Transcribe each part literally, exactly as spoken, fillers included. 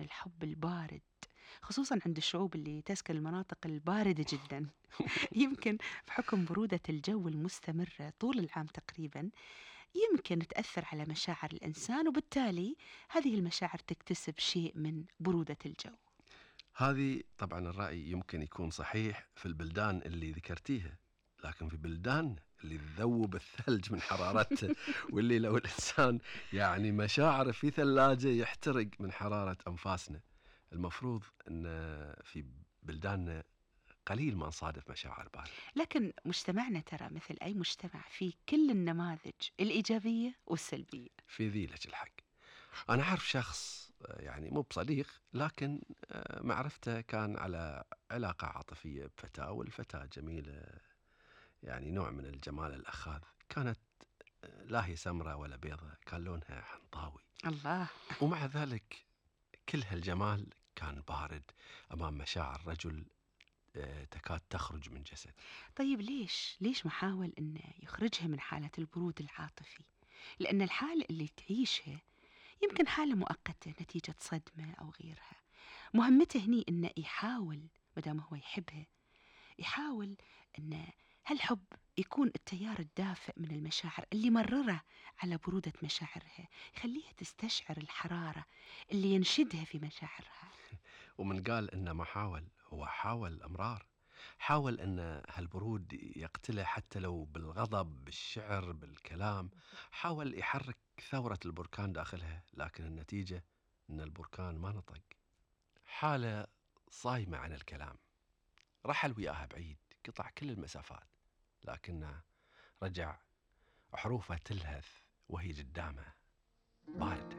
الحب البارد، خصوصا عند الشعوب اللي تسكن المناطق الباردة جدا. يمكن بحكم برودة الجو المستمرة طول العام تقريبا، يمكن تأثر على مشاعر الإنسان، وبالتالي هذه المشاعر تكتسب شيء من برودة الجو. هذه طبعا الرأي يمكن يكون صحيح في البلدان اللي ذكرتيها، لكن في بلدان اللي تذوب الثلج من حرارته واللي لو الإنسان يعني مشاعره في ثلاجة يحترق من حرارة أنفاسنا. المفروض أن في بلداننا قليل ما نصادف مشاعر باردة. لكن مجتمعنا ترى مثل أي مجتمع فيه كل النماذج الإيجابية والسلبية. في ذي لك الحق. أنا أعرف شخص يعني مو بصديق، لكن معرفته كان على علاقة عاطفية بفتاة، والفتاة جميلة، يعني نوع من الجمال الأخاذ، كانت لا هي سمرة ولا بيضة، كان لونها حنطاوي. الله. ومع ذلك كل هالجمال كان بارد أمام مشاعر رجل تكاد تخرج من جسد. طيب ليش ليش محاول إنه يخرجها من حالة البرود العاطفي؟ لأن الحالة اللي تعيشها يمكن حالة مؤقتة نتيجة صدمة أو غيرها. مهمته هني إنه يحاول، مدام هو يحبها، يحاول إنه هالحب يكون التيار الدافئ من المشاعر اللي مرره على برودة مشاعرها، يخليها تستشعر الحرارة اللي ينشدها في مشاعرها. ومن قال إنه ما حاول، هو حاول أمرار، حاول أن هالبرود يقتله حتى لو بالغضب، بالشعر، بالكلام. حاول يحرك ثورة البركان داخلها، لكن النتيجة أن البركان ما نطق. حالة صايمة عن الكلام، رحل وياها بعيد، قطع كل المسافات، لكنه رجع حروفه تلهث وهي قدامه باردة.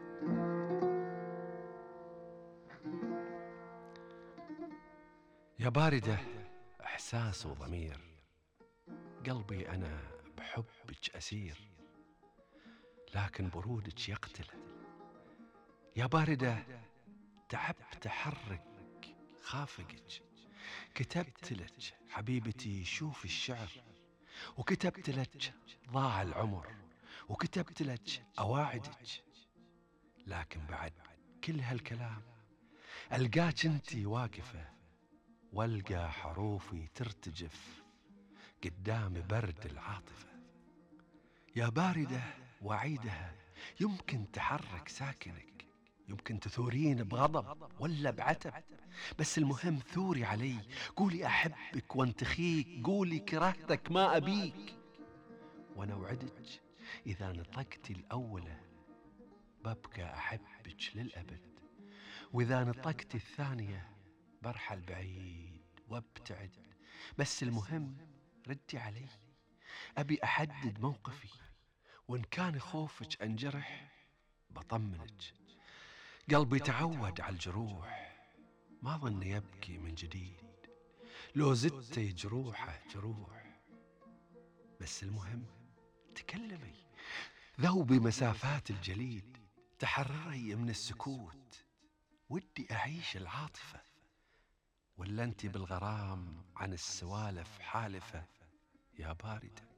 يا باردة إحساس وضمير، قلبي أنا بحبك أسير، لكن برودك يقتله. يا باردة تعبت أحرك خافقك، كتبت لك حبيبتي شوف الشعر، وكتبت لك ضاع العمر، وكتبت لك أواعدك، لكن بعد كل هالكلام ألقاك انتي واقفة، والقى حروفي ترتجف قدام برد العاطفة. يا باردة وعيدها يمكن تحرك ساكنك، يمكن تثورين بغضب ولا بعتب، بس المهم ثوري علي، قولي أحبك وانتخيك، قولي كرهتك ما أبيك، وأنا أوعدك إذا نطقتي الأولى ببقى أحبك للأبد، وإذا نطقتي الثانية برحل بعيد وابتعد، بس المهم ردي علي، أبي أحدد موقفي، وإن كان خوفك أنجرح بطمنك، قلبي تعود على الجروح، ما ظن يبكي من جديد، لو زدتي جروحه جروح، بس المهم تكلمي، ذوبي مسافات الجليد، تحرري من السكوت، ودي أعيش العاطفة، ولا أنت بالغرام عن السوالف حالفة يا باردة.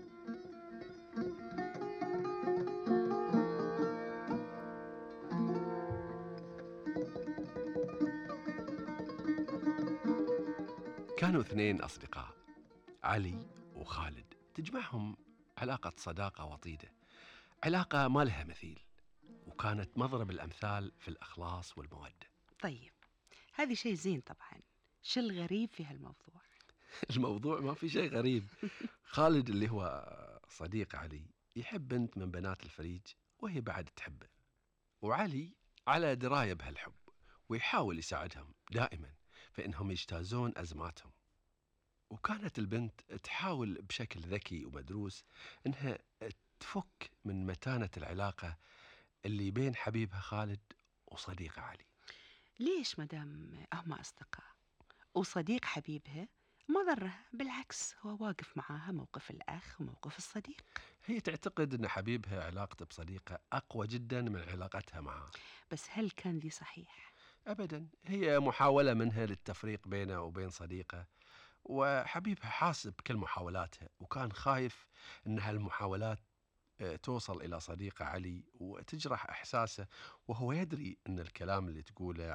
كانوا اثنين أصدقاء، علي وخالد، تجمعهم علاقة صداقة وطيدة، علاقة ما لها مثيل، وكانت مضرب الأمثال في الأخلاص والمودة. طيب هذه شيء زين طبعا، شو الغريب في هالموضوع؟ الموضوع ما في شيء غريب. خالد اللي هو صديق علي يحب بنت من بنات الفريج، وهي بعد تحبه، وعلي على دراية بهالحب، ويحاول يساعدهم دائما في إنهم يجتازون أزماتهم. وكانت البنت تحاول بشكل ذكي ومدروس إنها تفك من متانة العلاقة اللي بين حبيبها خالد وصديقه علي. ليش مدام هم أصدقاء وصديق حبيبها ما ضرها، بالعكس هو واقف معاها موقف الأخ وموقف الصديق. هي تعتقد أن حبيبها علاقته بصديقه أقوى جدا من علاقتها معه. بس هل كان ذي صحيح؟ أبدا، هي محاولة منها للتفريق بينه وبين صديقه، وحبيبها حاسب كل محاولاتها، وكان خايف أن هالمحاولات توصل إلى صديقه علي وتجرح إحساسه، وهو يدري أن الكلام اللي تقوله